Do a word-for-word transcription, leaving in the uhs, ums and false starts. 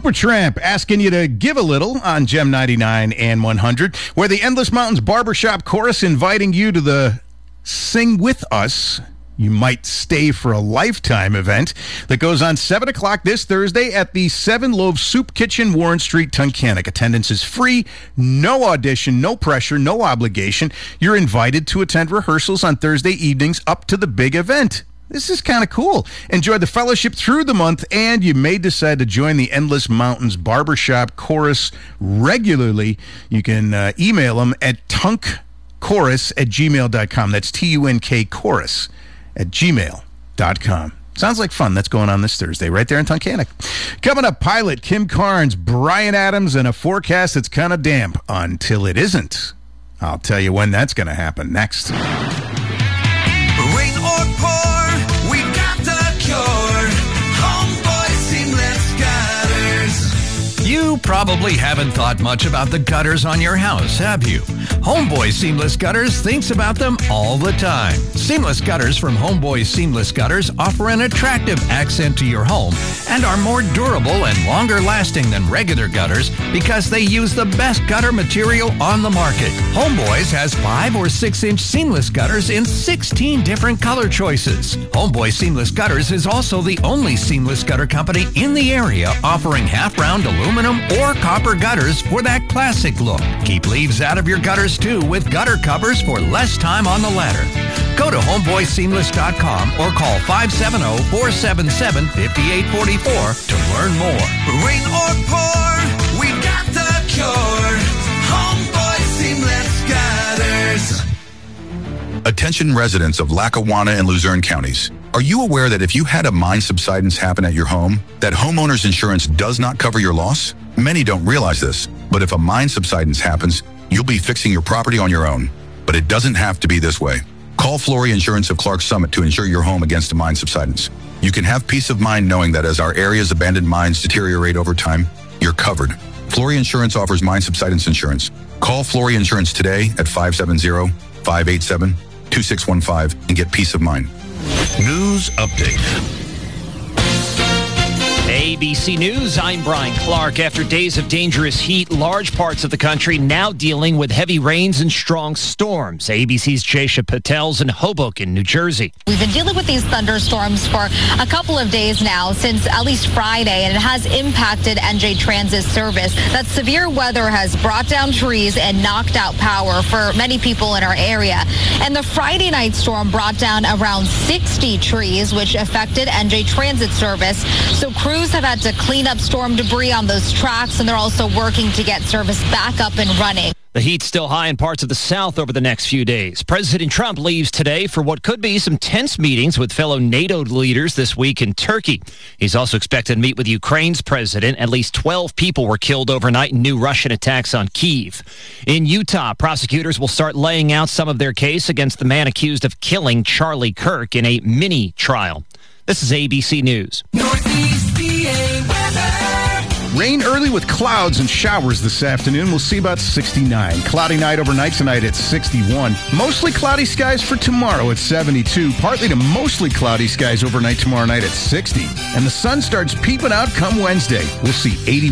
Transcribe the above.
Supertramp asking you to give a little on Gem ninety-nine and one hundred, where the Endless Mountains Barbershop Chorus inviting you to the Sing With Us, You Might Stay for a Lifetime event that goes on seven o'clock this Thursday at the Seven Loaves Soup Kitchen, Warren Street, Tunkhannock. Attendance is free, no audition, no pressure, no obligation. You're invited to attend rehearsals on Thursday evenings up to the big event. This is kind of cool. Enjoy the fellowship through the month, and you may decide to join the Endless Mountains Barbershop Chorus regularly. You can uh, email them at tunkchorus at gmail dot com. That's T U N K chorus at gmail dot com. Sounds like fun. That's going on this Thursday right there in Tunkhannock. Coming up, Pilot, Kim Carnes, Brian Adams, and a forecast that's kind of damp until it isn't. I'll tell you when that's going to happen next. Rain or pour, we got the cure. Homeboy Seamless Gutters. You probably haven't thought much about the gutters on your house, have you? Homeboy Seamless Gutters thinks about them all the time. Seamless Gutters from Homeboy Seamless Gutters offer an attractive accent to your home and are more durable and longer lasting than regular gutters because they use the best gutter material on the market. Homeboys has five or six inch seamless gutters in sixteen different color choices. Homeboy Seamless Gutters is also the only seamless gutter company in the area offering half round aluminum or copper gutters for that classic look. Keep leaves out of your gutters too with gutter covers for less time on the ladder. Go to homeboy seamless dot com or call five seven zero, four seven seven, five eight four four to learn more. Rain or pour, we got the cure. Homeboy Seamless Gutters. Attention residents of Lackawanna and Luzerne counties. Are you aware that if you had a mine subsidence happen at your home, that homeowner's insurance does not cover your loss? Many don't realize this, but if a mine subsidence happens, you'll be fixing your property on your own. But it doesn't have to be this way. Call Flory Insurance of Clark Summit to insure your home against a mine subsidence. You can have peace of mind knowing that as our area's abandoned mines deteriorate over time, you're covered. Flory Insurance offers mine subsidence insurance. Call Flory Insurance today at five seven zero, five eight seven, two six one five and get peace of mind. News update. A B C News, I'm Brian Clark. After days of dangerous heat, large parts of the country now dealing with heavy rains and strong storms. A B C's Jaysha Patel's in Hoboken, New Jersey. We've been dealing with these thunderstorms for a couple of days now, since at least Friday, and it has impacted N J Transit service. That severe weather has brought down trees and knocked out power for many people in our area. And the Friday night storm brought down around sixty trees, which affected N J Transit service. So crews have had to clean up storm debris on those tracks, and they're also working to get service back up and running. The heat's still high in parts of the South over the next few days. President Trump leaves today for what could be some tense meetings with fellow NATO leaders this week in Turkey. He's also expected to meet with Ukraine's president. At least twelve people were killed overnight in new Russian attacks on Kyiv. In Utah, prosecutors will start laying out some of their case against the man accused of killing Charlie Kirk in a mini trial. This is A B C News. Northeast P A weather. Rain early with clouds and showers this afternoon. We'll see about sixty-nine. Cloudy night overnight tonight at sixty-one. Mostly cloudy skies for tomorrow at seventy-two. Partly to mostly cloudy skies overnight tomorrow night at sixty. And the sun starts peeping out come Wednesday. We'll see eighty.